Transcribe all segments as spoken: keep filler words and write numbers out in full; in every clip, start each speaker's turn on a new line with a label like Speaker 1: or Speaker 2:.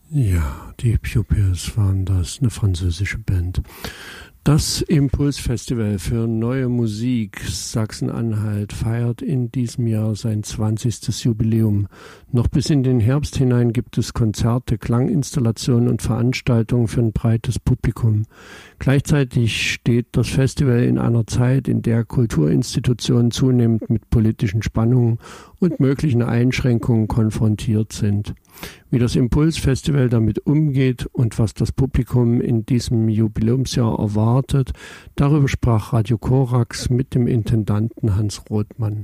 Speaker 1: Ja, die Pupils waren das, eine französische Band. Das Impulsfestival für neue Musik Sachsen-Anhalt feiert in diesem Jahr sein zwanzigstes Jubiläum. Noch bis in den Herbst hinein gibt es Konzerte, Klanginstallationen und Veranstaltungen für ein breites Publikum. Gleichzeitig steht das Festival in einer Zeit, in der Kulturinstitutionen zunehmend mit politischen Spannungen und möglichen Einschränkungen konfrontiert sind. Wie das Impulsfestival damit umgeht und was das Publikum in diesem Jubiläumsjahr erwartet, darüber sprach Radio Korax mit dem Intendanten Hans Rothmann.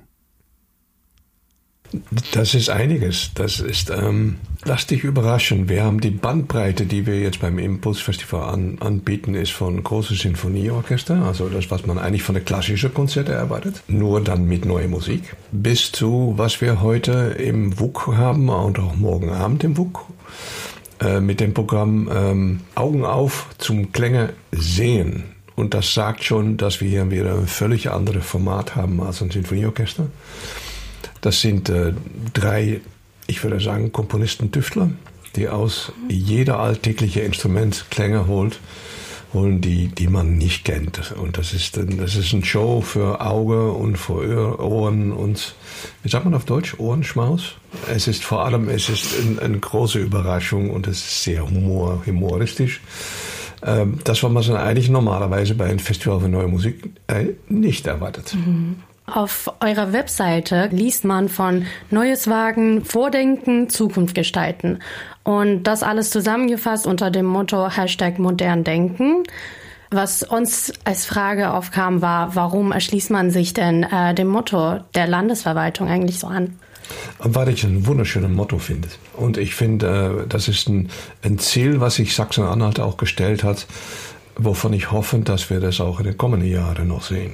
Speaker 2: Das ist einiges. Das ist, ähm, lass dich überraschen. Wir haben die Bandbreite, die wir jetzt beim Impulsfestival an, anbieten, ist von große Sinfonieorchester, also das, was man eigentlich von der klassischen Konzerte erwartet, nur dann mit neuer Musik, bis zu, was wir heute im W U K haben und auch morgen Abend im W U K, äh, mit dem Programm ähm, Augen auf zum Klänge sehen. Und das sagt schon, dass wir hier wieder ein völlig anderes Format haben als ein Sinfonieorchester. Das sind äh, drei, ich würde sagen, Komponisten-Tüftler, die aus jeder alltägliche Instrument Klänge holt, holen, die, die man nicht kennt. Und das ist, das ist eine Show für Auge und für Ohren und, wie sagt man auf Deutsch, Ohrenschmaus? Es ist vor allem, es ist eine, eine große Überraschung und es ist sehr humor, humoristisch. Ähm, das, was man eigentlich normalerweise bei einem Festival für neue Musik äh, nicht erwartet.
Speaker 3: Mhm. Auf eurer Webseite liest man von Neues wagen, Vordenken, Zukunft gestalten. Und das alles zusammengefasst unter dem Motto Hashtag modern denken. Was uns als Frage aufkam, war, warum erschließt man sich denn äh, dem Motto der Landesverwaltung eigentlich so an?
Speaker 2: Weil ich ein wunderschönes Motto finde. Und ich finde, äh, das ist ein, ein Ziel, was sich Sachsen-Anhalt auch gestellt hat, wovon ich hoffe, dass wir das auch in den kommenden Jahren noch sehen.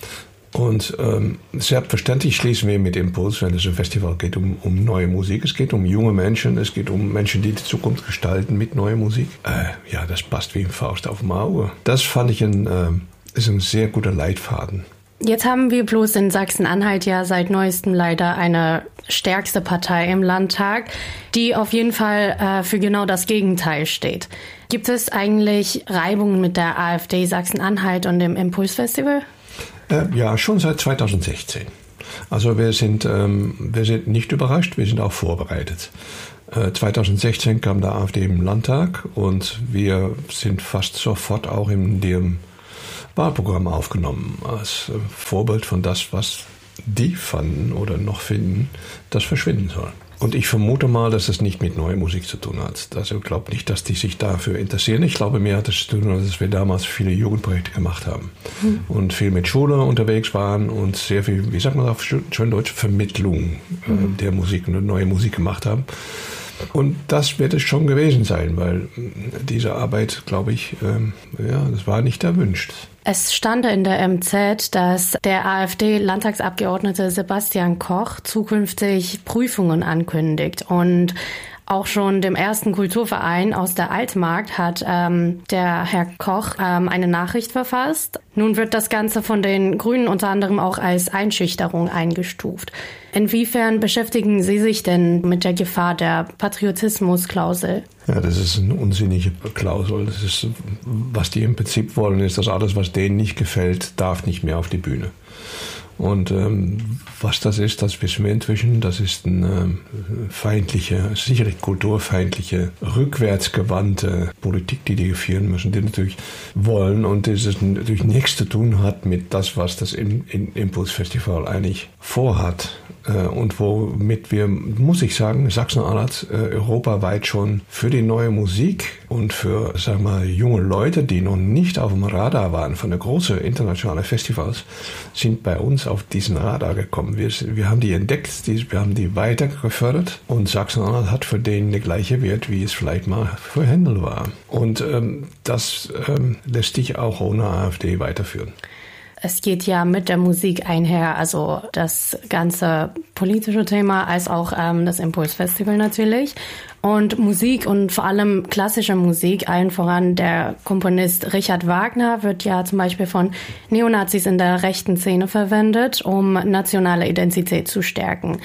Speaker 2: Und ähm, selbstverständlich schließen wir mit Impuls, wenn es ein Festival geht, um, um neue Musik. Es geht um junge Menschen, es geht um Menschen, die die Zukunft gestalten mit neuer Musik. Äh, ja, das passt wie ein Faust auf dem Auge. Das fand ich ein, äh, ist ein sehr guter Leitfaden.
Speaker 3: Jetzt haben wir bloß in Sachsen-Anhalt ja seit neuestem leider eine stärkste Partei im Landtag, die auf jeden Fall äh, für genau das Gegenteil steht. Gibt es eigentlich Reibungen mit der AfD Sachsen-Anhalt und dem Impulsfestival?
Speaker 2: Ja, schon seit zweitausendsechzehn. Also wir sind, ähm, wir sind nicht überrascht, wir sind auch vorbereitet. Äh, zweitausendsechzehn kam der AfD im Landtag und wir sind fast sofort auch in dem Wahlprogramm aufgenommen, als äh, Vorbild von das, was die fanden oder noch finden, das verschwinden soll. Und ich vermute mal, dass es nicht mit neuer Musik zu tun hat. Also ich glaube nicht, dass die sich dafür interessieren. Ich glaube, mehr hat es zu tun, dass wir damals viele Jugendprojekte gemacht haben. Mhm. Und viel mit Schule unterwegs waren und sehr viel, wie sagt man auf schön Deutsch, Vermittlung mhm. äh, der Musik und neue Musik gemacht haben. Und das wird es schon gewesen sein, weil diese Arbeit, glaube ich, ähm, ja, das war nicht erwünscht.
Speaker 3: Es stand in der M Z, dass der AfD-Landtagsabgeordnete Sebastian Koch zukünftig Prüfungen ankündigt. Und auch schon dem ersten Kulturverein aus der Altmark hat ähm, der Herr Koch ähm, eine Nachricht verfasst. Nun wird das Ganze von den Grünen unter anderem auch als Einschüchterung eingestuft. Inwiefern beschäftigen Sie sich denn mit der Gefahr der Patriotismusklausel?
Speaker 2: Ja, das ist eine unsinnige Klausel. Das ist, was die im Prinzip wollen, ist, dass alles, was denen nicht gefällt, darf nicht mehr auf die Bühne. Und ähm, was das ist, das wissen wir inzwischen. Das ist eine feindliche, sicherlich kulturfeindliche, rückwärtsgewandte Politik, die die führen müssen, die natürlich wollen und das natürlich nichts zu tun hat mit das, was das Impulsfestival eigentlich vorhat. Und womit wir, muss ich sagen, Sachsen-Anhalt äh, europaweit schon für die neue Musik und für, sagen wir mal, junge Leute, die noch nicht auf dem Radar waren von den großen internationalen Festivals, sind bei uns auf diesen Radar gekommen. Wir, wir haben die entdeckt, die, wir haben die weiter gefördert und Sachsen-Anhalt hat für den den gleichen Wert, wie es vielleicht mal für Händel war. Und ähm, das ähm, lässt sich auch ohne AfD weiterführen.
Speaker 3: Es geht ja mit der Musik einher, also das ganze politische Thema als auch ähm, das Impulsfestival natürlich. Und Musik und vor allem klassische Musik, allen voran der Komponist Richard Wagner, wird ja zum Beispiel von Neonazis in der rechten Szene verwendet, um nationale Identität zu stärken.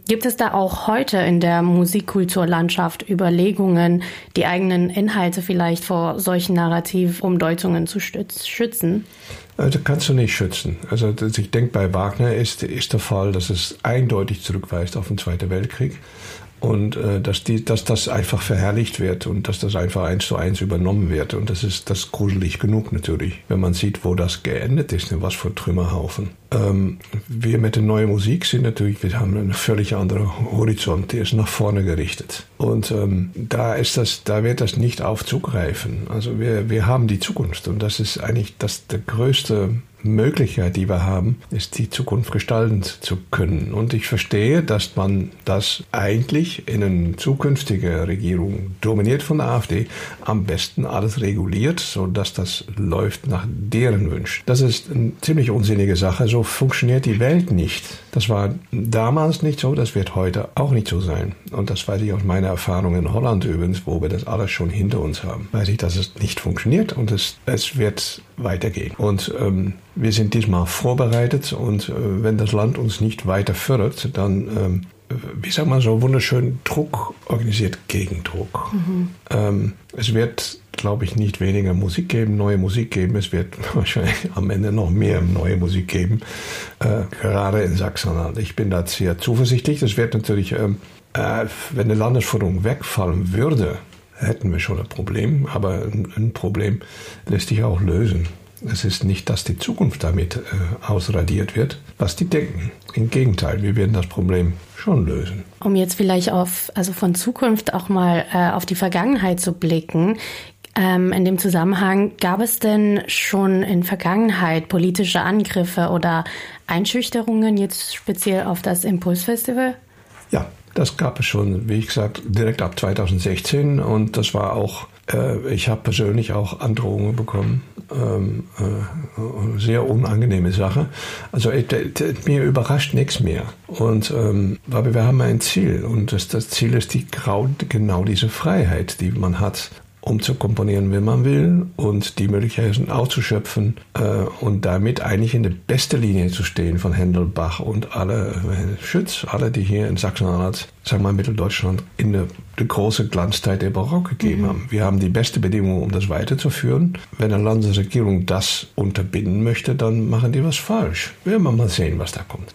Speaker 3: Gibt es da auch heute in der Musikkulturlandschaft Überlegungen, die eigenen Inhalte vielleicht vor solchen Narrativumdeutungen zu schützen?
Speaker 2: Also kannst du nicht schützen. Also ich denke, bei Wagner ist, ist der Fall, dass es eindeutig zurückweist auf den Zweiten Weltkrieg. Und äh, dass, die, dass das einfach verherrlicht wird und dass das einfach eins zu eins übernommen wird. Und das ist das gruselig genug natürlich, wenn man sieht, wo das geendet ist, was für Trümmerhaufen. Ähm, wir mit der neuen Musik sind natürlich, wir haben einen völlig anderen Horizont, der ist nach vorne gerichtet. Und ähm, da ist das, da wird das nicht auf zugreifen. Also wir, wir haben die Zukunft und das ist eigentlich das der größte Möglichkeit, die wir haben, ist, die Zukunft gestalten zu können. Und ich verstehe, dass man das eigentlich in einer zukünftigen Regierung, dominiert von der AfD, am besten alles reguliert, sodass das läuft nach deren Wünschen. Das ist eine ziemlich unsinnige Sache. So funktioniert die Welt nicht. Das war damals nicht so, das wird heute auch nicht so sein. Und das weiß ich aus meiner Erfahrung in Holland übrigens, wo wir das alles schon hinter uns haben. Weiß ich, dass es nicht funktioniert und es, es wird weitergehen. Und ähm, wir sind diesmal vorbereitet und äh, wenn das Land uns nicht weiter fördert, dann, ähm, wie sagt man so wunderschön, Druck organisiert Gegendruck. Mhm. Ähm, es wird, glaube ich, nicht weniger Musik geben, neue Musik geben. Es wird wahrscheinlich am Ende noch mehr neue Musik geben, äh, gerade in Sachsen-Anhalt. Ich bin da sehr zuversichtlich. Das wird natürlich, ähm, äh, wenn die Landesförderung wegfallen würde, hätten wir schon ein Problem, aber ein, ein Problem lässt sich auch lösen. Es ist nicht, dass die Zukunft damit äh, ausradiert wird, was die denken. Im Gegenteil, wir werden das Problem schon lösen.
Speaker 3: Um jetzt vielleicht auf, also von Zukunft auch mal äh, auf die Vergangenheit zu blicken, ähm, in dem Zusammenhang, gab es denn schon in Vergangenheit politische Angriffe oder Einschüchterungen jetzt speziell auf das Impulsfestival?
Speaker 2: Ja, das gab es schon, wie ich gesagt, direkt ab zweitausendsechzehn und das war auch, äh, ich habe persönlich auch Androhungen bekommen, ähm, äh, sehr unangenehme Sache. Also äh, äh, mir überrascht nichts mehr und ähm, aber wir haben ein Ziel und das, das Ziel ist die genau diese Freiheit, die man hat, um zu komponieren, wenn man will und die Möglichkeiten auszuschöpfen äh, und damit eigentlich in der besten Linie zu stehen von Händel, Bach und alle äh, Schütz, alle, die hier in Sachsen-Anhalt, sagen wir mal Mitteldeutschland, in der, der große Glanzzeit der Barock gegeben mhm. haben. Wir haben die beste Bedingung, um das weiterzuführen. Wenn eine Landesregierung das unterbinden möchte, dann machen die was falsch. Werden wir mal sehen, was da kommt.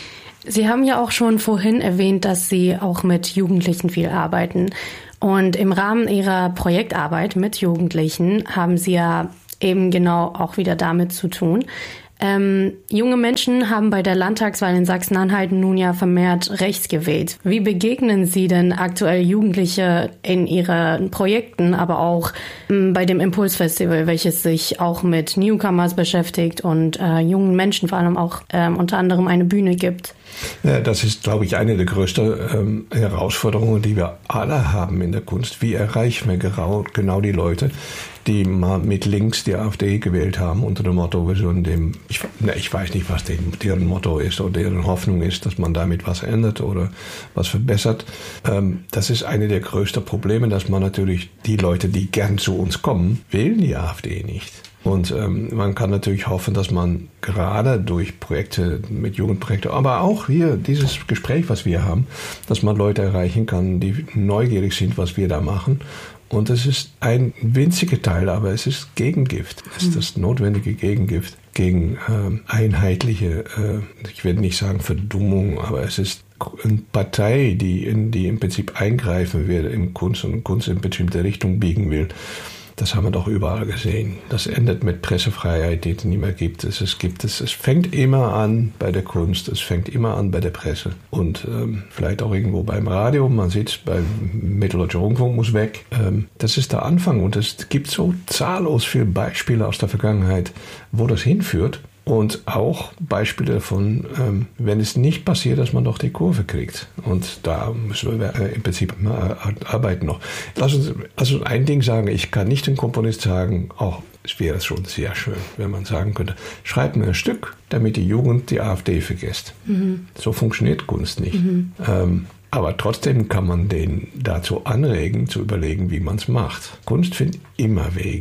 Speaker 3: Sie haben ja auch schon vorhin erwähnt, dass Sie auch mit Jugendlichen viel arbeiten. Und im Rahmen Ihrer Projektarbeit mit Jugendlichen haben Sie ja eben genau auch wieder damit zu tun. Ähm, junge Menschen haben bei der Landtagswahl in Sachsen-Anhalt nun ja vermehrt rechts gewählt. Wie begegnen Sie denn aktuell Jugendliche in Ihren Projekten, aber auch ähm, bei dem Impulsfestival, welches sich auch mit Newcomers beschäftigt und äh, jungen Menschen vor allem auch ähm, unter anderem eine Bühne gibt?
Speaker 2: Ja, das ist, glaube ich, eine der größten ähm, Herausforderungen, die wir alle haben in der Kunst. Wie erreichen wir genau, genau die Leute, die mal mit links die AfD gewählt haben unter dem Motto, wir sollen dem, ich, ne, ich weiß nicht, was deren, deren Motto ist oder deren Hoffnung ist, dass man damit was ändert oder was verbessert. Ähm, das ist eine der größten Probleme, dass man natürlich die Leute, die gern zu uns kommen, wählen die AfD nicht. Und ähm, man kann natürlich hoffen, dass man gerade durch Projekte mit Jugendprojekten, aber auch hier dieses Gespräch, was wir haben, dass man Leute erreichen kann, die neugierig sind, was wir da machen. Und es ist ein winziger Teil, aber es ist Gegengift. Es ist das notwendige Gegengift gegen äh, einheitliche, äh, ich werde nicht sagen Verdummung, aber es ist eine Partei, die in die im Prinzip eingreifen will in Kunst und Kunst in bestimmte Richtung biegen will. Das haben wir doch überall gesehen. Das endet mit Pressefreiheit, die es nicht mehr gibt. Es, es gibt es. Es fängt immer an bei der Kunst. Es fängt immer an bei der Presse. Und ähm, vielleicht auch irgendwo beim Radio. Man sieht es beim Mitteldeutschen Rundfunk muss weg. Ähm, das ist der Anfang. Und es gibt so zahllos viele Beispiele aus der Vergangenheit, wo das hinführt. Und auch Beispiele davon, ähm, wenn es nicht passiert, dass man doch die Kurve kriegt. Und da müssen wir äh, im Prinzip äh, arbeiten noch. Lass uns also ein Ding sagen, ich kann nicht dem Komponist sagen, auch es wäre schon sehr schön, wenn man sagen könnte, schreib mir ein Stück, damit die Jugend die AfD vergisst. Mhm. So funktioniert Kunst nicht. Mhm. Ähm, aber trotzdem kann man den dazu anregen, zu überlegen, wie man es macht. Kunst findet immer Wegen.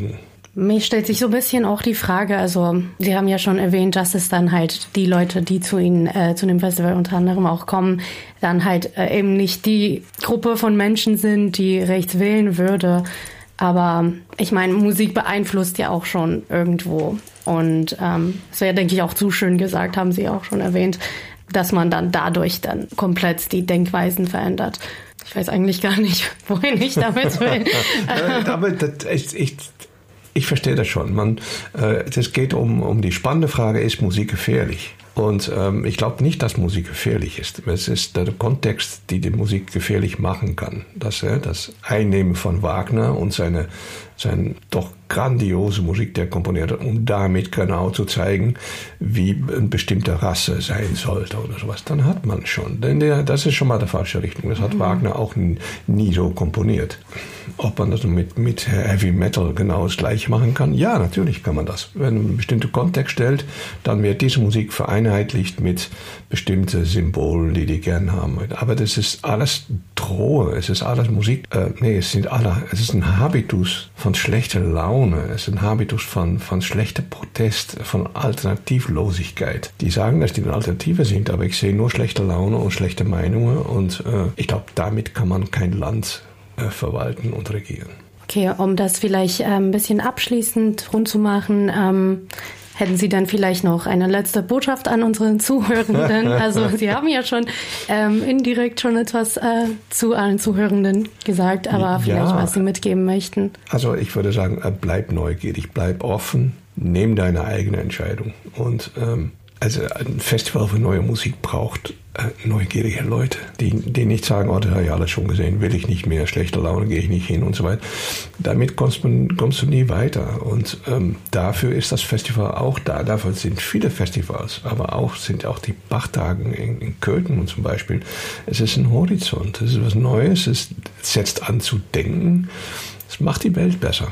Speaker 3: Mir stellt sich so ein bisschen auch die Frage, also Sie haben ja schon erwähnt, dass es dann halt die Leute, die zu Ihnen, äh, zu dem Festival unter anderem auch kommen, dann halt äh, eben nicht die Gruppe von Menschen sind, die rechts wählen würde. Aber ich meine, Musik beeinflusst ja auch schon irgendwo. Und ähm, es wäre, denke ich, auch zu schön gesagt, haben Sie auch schon erwähnt, dass man dann dadurch dann komplett die Denkweisen verändert. Ich weiß eigentlich gar nicht, wohin ich damit will.
Speaker 2: Aber das, ich, ich, ich verstehe das schon. Man, äh, es geht um, um die spannende Frage, ist Musik gefährlich? Und ähm, ich glaube nicht, dass Musik gefährlich ist. Es ist der Kontext, die die Musik gefährlich machen kann. Das, äh, das Einnehmen von Wagner und seine, seine doch grandiose Musik, der komponiert hat, um damit genau zu zeigen, wie eine bestimmte Rasse sein sollte oder sowas. Dann hat man schon. Denn der, das ist schon mal die falsche Richtung. Das hat mhm. Wagner auch nie, nie so komponiert. Ob man das mit, mit Heavy Metal genau das Gleiche machen kann? Ja, natürlich kann man das. Wenn man einen bestimmten Kontext stellt, dann wird diese Musik vereinheitlicht mit bestimmten Symbolen, die die gern haben. Aber das ist alles Drohe. Es ist alles Musik. Äh, nee, es sind alle, es ist ein Habitus von schlechter Laune. Es ist ein Habitus von, von schlechter Protest, von Alternativlosigkeit. Die sagen, dass die eine Alternative sind, aber ich sehe nur schlechte Laune und schlechte Meinungen und äh, ich glaube, damit kann man kein Land äh, verwalten und regieren.
Speaker 3: Okay, um das vielleicht äh, ein bisschen abschließend rund zu machen, ähm, hätten Sie dann vielleicht noch eine letzte Botschaft an unsere Zuhörenden? Also Sie haben ja schon ähm, indirekt schon etwas äh, zu allen Zuhörenden gesagt, aber vielleicht, ja, was Sie mitgeben möchten.
Speaker 2: Also ich würde sagen, bleib neugierig, bleib offen, nimm deine eigene Entscheidung. Und ähm, also ein Festival für neue Musik braucht äh, neugierige Leute, die, die nicht sagen, oh, das habe ich alles schon gesehen, will ich nicht mehr, schlechte Laune, gehe ich nicht hin und so weiter. Damit kommst, man, kommst du nie weiter. Und ähm, dafür ist das Festival auch da. Dafür sind viele Festivals, aber auch sind auch die Bachtagen in, in Köthen zum Beispiel. Es ist ein Horizont, es ist was Neues, es setzt an zu denken, es macht die Welt besser.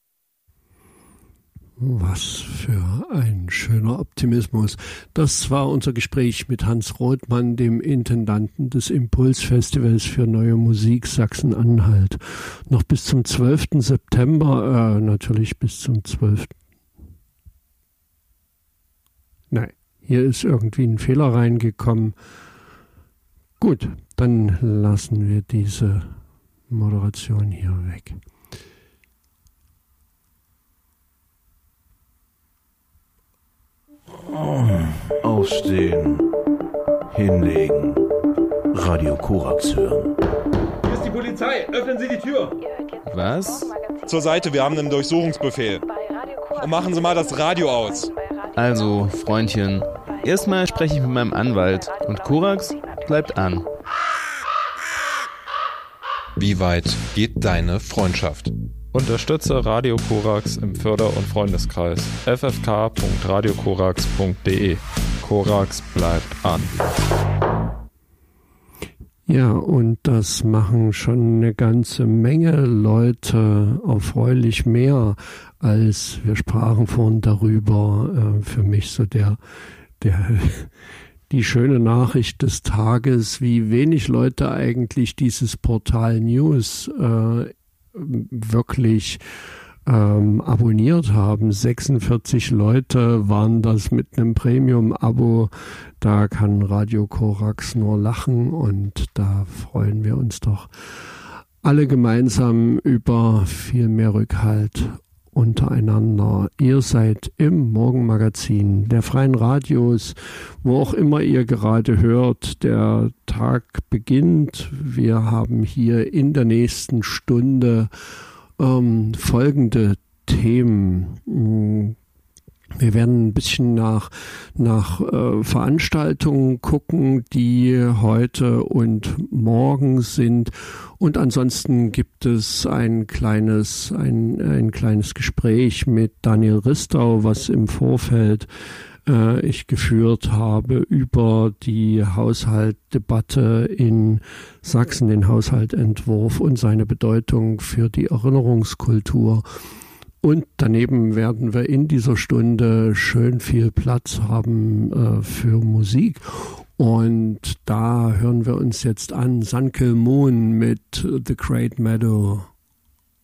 Speaker 1: Was für ein schöner Optimismus. Das war unser Gespräch mit Hans Rothmann, dem Intendanten des Impulsfestivals für neue Musik Sachsen-Anhalt. Noch bis zum zwölften September, äh, natürlich bis zum zwölften Nein, hier ist irgendwie ein Fehler reingekommen. Gut, dann lassen wir diese Moderation hier weg.
Speaker 4: Aufstehen, hinlegen, Radio Korax hören.
Speaker 5: Hier ist die Polizei, öffnen Sie die Tür.
Speaker 6: Was?
Speaker 5: Zur Seite, wir haben einen Durchsuchungsbefehl. Und machen Sie mal das Radio aus.
Speaker 6: Also, Freundchen, erstmal spreche ich mit meinem Anwalt und Korax bleibt an.
Speaker 7: Wie weit geht deine Freundschaft?
Speaker 8: Unterstütze Radio Korax im Förder- und Freundeskreis f f k punkt radio korax punkt d e. Korax bleibt an.
Speaker 1: Ja, und das machen schon eine ganze Menge Leute, erfreulich mehr, als wir sprachen vorhin darüber. Äh, für mich so der, der, die schöne Nachricht des Tages, wie wenig Leute eigentlich dieses Portal News äh, wirklich ähm, abonniert haben. sechsundvierzig Leute waren das mit einem Premium-Abo. Da kann Radio Korax nur lachen und da freuen wir uns doch alle gemeinsam über viel mehr Rückhalt untereinander. Ihr seid im Morgenmagazin der Freien Radios, wo auch immer ihr gerade hört. Der Tag beginnt. Wir haben hier in der nächsten Stunde ähm, folgende Themen. Wir werden ein bisschen nach, nach äh, Veranstaltungen gucken, die heute und morgen sind. Und ansonsten gibt es ein kleines, ein, ein kleines Gespräch mit Daniel Ristau, was im Vorfeld äh, ich geführt habe über die Haushaltsdebatte in Sachsen, den Haushaltsentwurf und seine Bedeutung für die Erinnerungskultur. Und daneben werden wir in dieser Stunde schön viel Platz haben äh, für Musik. Und da hören wir uns jetzt an Sun Kil Moon mit The Great Meadow.